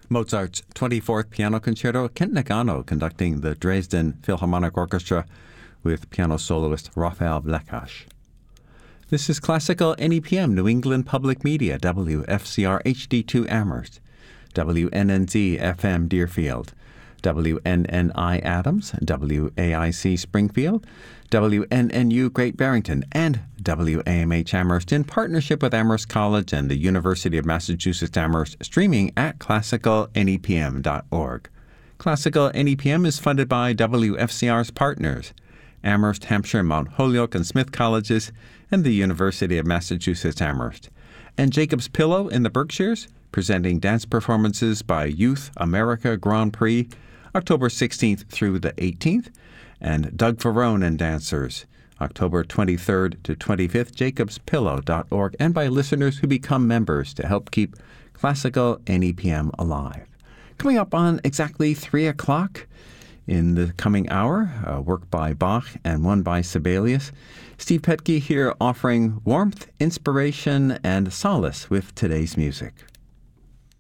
Mozart's 24th Piano Concerto, Kent Nagano conducting the Dresden Philharmonic Orchestra with piano soloist Raphael Blekash. This is Classical NEPM, New England Public Media, WFCR HD2 Amherst, WNNZ FM Deerfield, WNNI Adams, WAIC Springfield, WNNU Great Barrington, and WAMH Amherst in partnership with Amherst College and the University of Massachusetts Amherst, streaming at classicalnepm.org. Classical NEPM is funded by WFCR's partners, Amherst, Hampshire, Mount Holyoke, and Smith Colleges, and the University of Massachusetts Amherst. And Jacob's Pillow in the Berkshires, presenting dance performances by Youth America Grand Prix, October 16th through the 18th, and Doug Ferrone and Dancers, October 23rd to 25th, jacobspillow.org, and by listeners who become members to help keep Classical NEPM alive. Coming up on exactly 3 o'clock in the coming hour, a work by Bach and one by Sibelius. Steve Petke here offering warmth, inspiration, and solace with today's music.